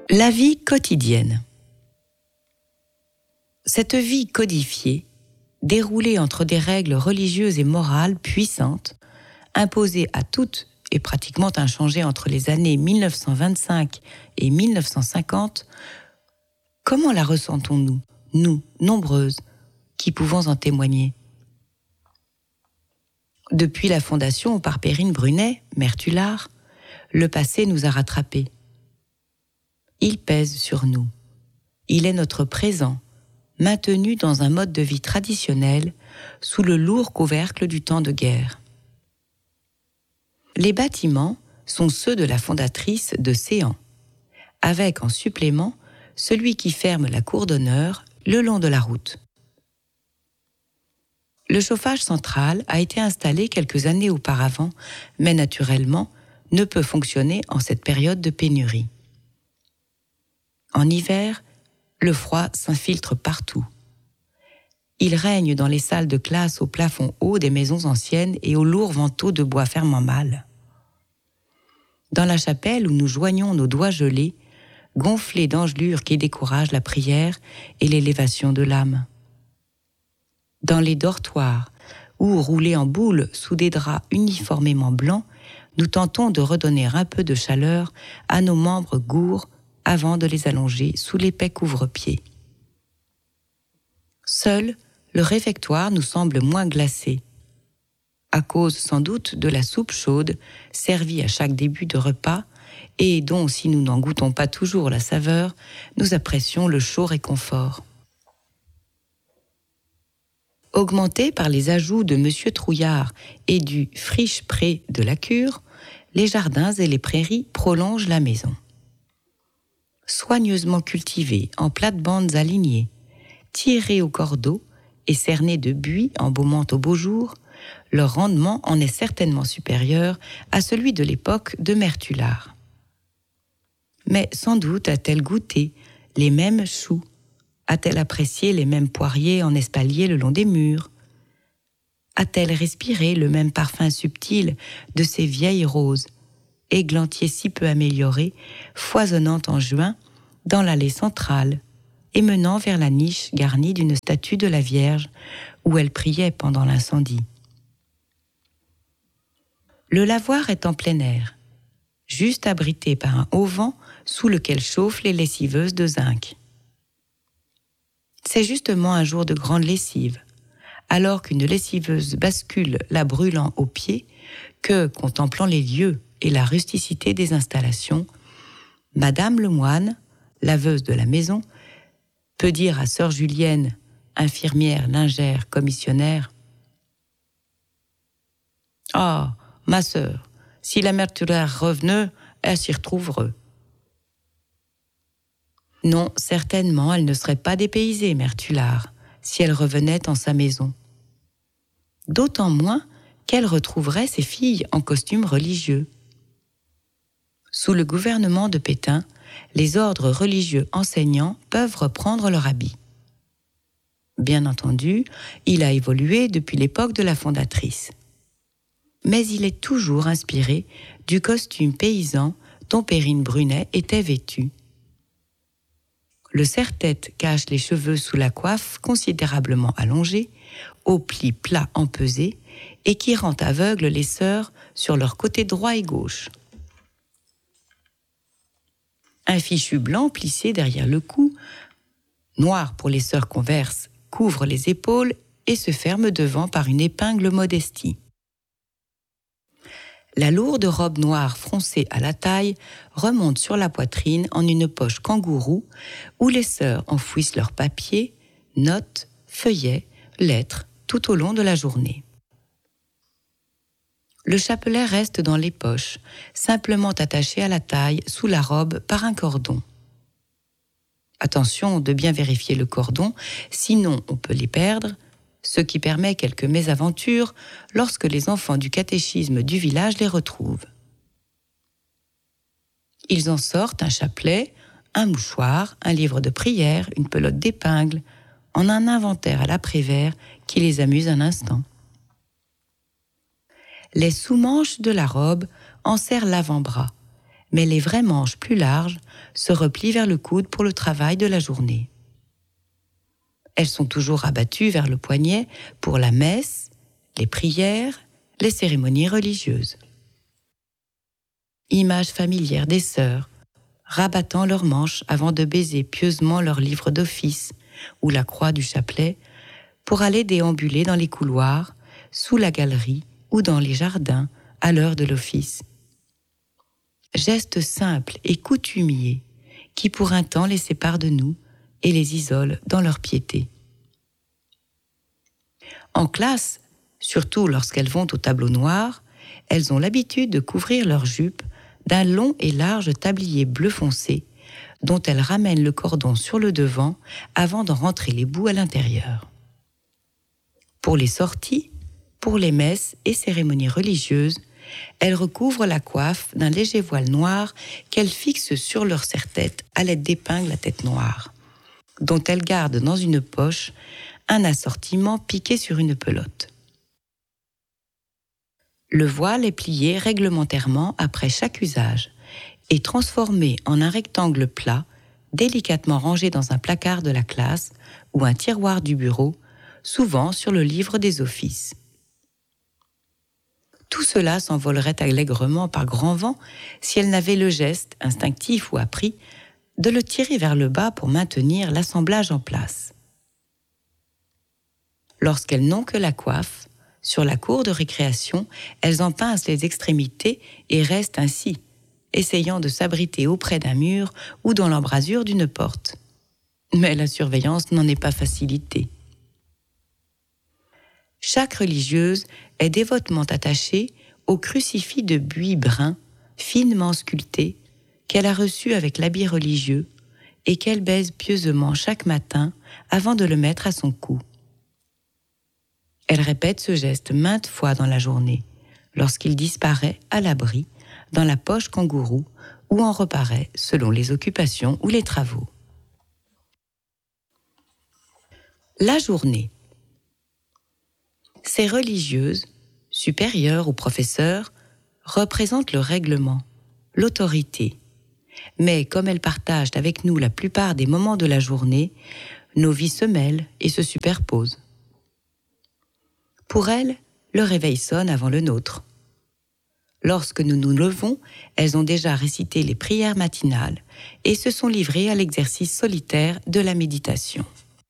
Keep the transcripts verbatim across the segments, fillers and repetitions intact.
La vie quotidienne. Cette vie codifiée, déroulée entre des règles religieuses et morales puissantes, imposées à toutes et pratiquement inchangées entre les années mille neuf cent vingt-cinq et mille neuf cent cinquante, comment la ressentons-nous, nous, nombreuses, qui pouvons en témoigner? Depuis la fondation par Perrine Brunet, mère Tullard, le passé nous a rattrapés. Il pèse sur nous. Il est notre présent, maintenu dans un mode de vie traditionnel, sous le lourd couvercle du temps de guerre. Les bâtiments sont ceux de la fondatrice de Séan, avec en supplément celui qui ferme la cour d'honneur le long de la route. Le chauffage central a été installé quelques années auparavant, mais naturellement ne peut fonctionner en cette période de pénurie. En hiver, le froid s'infiltre partout. Il règne dans les salles de classe au plafond haut des maisons anciennes et aux lourds vantaux de bois fermant mal. Dans la chapelle où nous joignons nos doigts gelés, gonflés d'engelures qui découragent la prière et l'élévation de l'âme. Dans les dortoirs, où, roulés en boule sous des draps uniformément blancs, nous tentons de redonner un peu de chaleur à nos membres gourds avant de les allonger sous l'épais couvre-pied. Seul, le réfectoire nous semble moins glacé, à cause sans doute de la soupe chaude servie à chaque début de repas et dont, si nous n'en goûtons pas toujours la saveur, nous apprécions le chaud réconfort. Augmentés par les ajouts de Monsieur Trouillard et du friche-pré de la cure, les jardins et les prairies prolongent la maison. Soigneusement cultivés en plates-bandes alignées, tirés au cordeau et cernés de buis embaumant au beau jour, leur rendement en est certainement supérieur à celui de l'époque de mère Tullard. Mais sans doute a-t-elle goûté les mêmes choux, a-t-elle apprécié les mêmes poiriers en espalier le long des murs? A-t-elle respiré le même parfum subtil de ces vieilles roses, églantiers si peu améliorés, foisonnant en juin dans l'allée centrale et menant vers la niche garnie d'une statue de la Vierge où elle priait pendant l'incendie? Le lavoir est en plein air, juste abrité par un auvent sous lequel chauffent les lessiveuses de zinc. C'est justement un jour de grande lessive, alors qu'une lessiveuse bascule la brûlant aux pieds, que, contemplant les lieux et la rusticité des installations, Madame Lemoine, laveuse de la maison, peut dire à sœur Julienne, infirmière, lingère, commissionnaire: « Ah, ma sœur, si la mère Tullard revenait, elle s'y retrouverait. » Non, certainement, elle ne serait pas dépaysée, mère Tullard, si elle revenait en sa maison. D'autant moins qu'elle retrouverait ses filles en costume religieux. Sous le gouvernement de Pétain, les ordres religieux enseignants peuvent reprendre leur habit. Bien entendu, il a évolué depuis l'époque de la fondatrice. Mais il est toujours inspiré du costume paysan dont Perrine Brunet était vêtue. Le serre-tête cache les cheveux sous la coiffe considérablement allongée, aux plis plats empesés et qui rend aveugles les sœurs sur leur côté droit et gauche. Un fichu blanc plissé derrière le cou, noir pour les sœurs converses, couvre les épaules et se ferme devant par une épingle modestie. La lourde robe noire froncée à la taille remonte sur la poitrine en une poche kangourou où les sœurs enfouissent leurs papiers, notes, feuillets, lettres tout au long de la journée. Le chapelet reste dans les poches, simplement attaché à la taille sous la robe par un cordon. Attention de bien vérifier le cordon, sinon on peut les perdre, ce qui permet quelques mésaventures lorsque les enfants du catéchisme du village les retrouvent. Ils en sortent un chapelet, un mouchoir, un livre de prière, une pelote d'épingles, en un inventaire à l'après-vert qui les amuse un instant. Les sous-manches de la robe enserrent l'avant-bras, mais les vraies manches plus larges se replient vers le coude pour le travail de la journée. Elles sont toujours rabattues vers le poignet pour la messe, les prières, les cérémonies religieuses. Image familière des sœurs, rabattant leurs manches avant de baiser pieusement leur livre d'office ou la croix du chapelet pour aller déambuler dans les couloirs, sous la galerie ou dans les jardins à l'heure de l'office. Gestes simples et coutumiers qui pour un temps les séparent de nous et les isolent dans leur piété. En classe, surtout lorsqu'elles vont au tableau noir, elles ont l'habitude de couvrir leurs jupes d'un long et large tablier bleu foncé, dont elles ramènent le cordon sur le devant avant d'en rentrer les bouts à l'intérieur. Pour les sorties, pour les messes et cérémonies religieuses, elles recouvrent la coiffe d'un léger voile noir qu'elles fixent sur leur serre-tête à l'aide d'épingles à tête noire, dont elles gardent dans une poche un assortiment piqué sur une pelote. Le voile est plié réglementairement après chaque usage et transformé en un rectangle plat, délicatement rangé dans un placard de la classe ou un tiroir du bureau, souvent sur le livre des offices. Tout cela s'envolerait allègrement par grand vent si elles n'avaient le geste, instinctif ou appris, de le tirer vers le bas pour maintenir l'assemblage en place. Lorsqu'elles n'ont que la coiffe, sur la cour de récréation, elles en pincent les extrémités et restent ainsi, essayant de s'abriter auprès d'un mur ou dans l'embrasure d'une porte. Mais la surveillance n'en est pas facilitée. Chaque religieuse est dévotement attachée au crucifix de buis brun, finement sculpté, qu'elle a reçu avec l'habit religieux et qu'elle baise pieusement chaque matin avant de le mettre à son cou. Elle répète ce geste maintes fois dans la journée, lorsqu'il disparaît à l'abri, dans la poche kangourou, ou en reparaît selon les occupations ou les travaux. La journée. Ces religieuses, supérieures ou professeurs, représentent le règlement, l'autorité. Mais comme elles partagent avec nous la plupart des moments de la journée, nos vies se mêlent et se superposent. Pour elles, le réveil sonne avant le nôtre. Lorsque nous nous levons, elles ont déjà récité les prières matinales et se sont livrées à l'exercice solitaire de la méditation.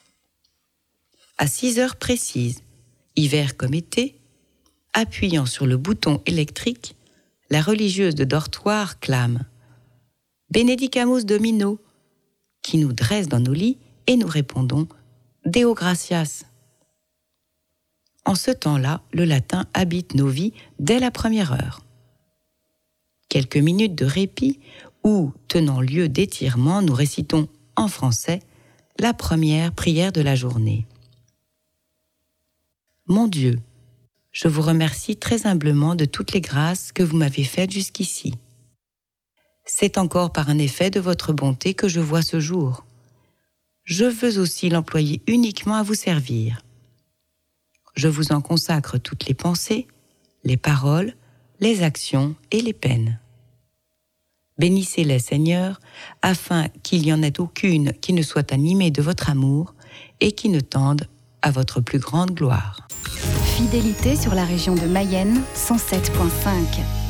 À six heures précises, hiver comme été, appuyant sur le bouton électrique, la religieuse de dortoir clame « Benedicamus Domino » qui nous dresse dans nos lits et nous répondons « Deo gratias ». En ce temps-là, le latin habite nos vies dès la première heure. Quelques minutes de répit où, tenant lieu d'étirement, nous récitons en français la première prière de la journée. Mon Dieu, je vous remercie très humblement de toutes les grâces que vous m'avez faites jusqu'ici. C'est encore par un effet de votre bonté que je vois ce jour. Je veux aussi l'employer uniquement à vous servir. Je vous en consacre toutes les pensées, les paroles, les actions et les peines. Bénissez-les, Seigneur, afin qu'il n'y en ait aucune qui ne soit animée de votre amour et qui ne tende à votre plus grande gloire. Fidélité sur la région de Mayenne, cent sept virgule cinq.